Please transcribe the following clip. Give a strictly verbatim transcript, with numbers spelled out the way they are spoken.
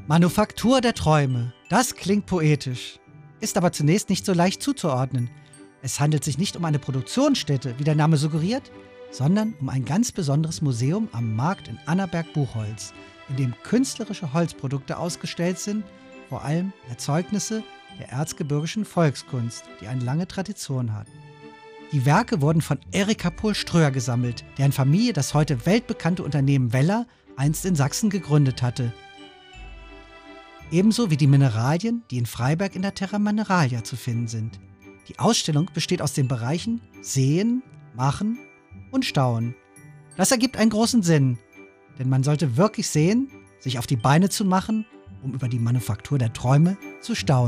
Manufaktur der Träume. Das klingt poetisch, ist aber zunächst nicht so leicht zuzuordnen. Es handelt sich nicht um eine Produktionsstätte, wie der Name suggeriert, sondern um ein ganz besonderes Museum am Markt in Annaberg-Buchholz, in dem künstlerische Holzprodukte ausgestellt sind, vor allem Erzeugnisse der erzgebirgischen Volkskunst, die eine lange Tradition hat. Die Werke wurden von Erika Pohl-Ströer gesammelt, deren Familie das heute weltbekannte Unternehmen Weller einst in Sachsen gegründet hatte. Ebenso wie die Mineralien, die in Freiberg in der Terra Mineralia zu finden sind. Die Ausstellung besteht aus den Bereichen Sehen, Machen und Staunen. Das ergibt einen großen Sinn, denn man sollte wirklich sehen, sich auf die Beine zu machen, um über die Manufaktur der Träume zu staunen.